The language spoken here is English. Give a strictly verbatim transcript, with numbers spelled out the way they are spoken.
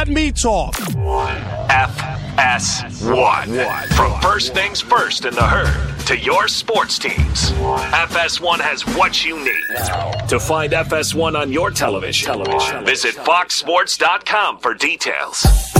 let me talk. F S one. From first things first in the herd to your sports teams, F S one has what you need. To find F S one on your television, visit fox sports dot com for details.